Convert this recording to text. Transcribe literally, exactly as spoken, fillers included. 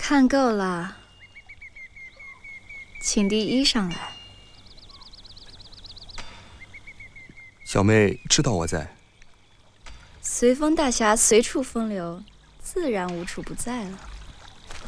看够了，请第一上来。 小妹知道我在。 随风大侠随处风流，自然无处不在了。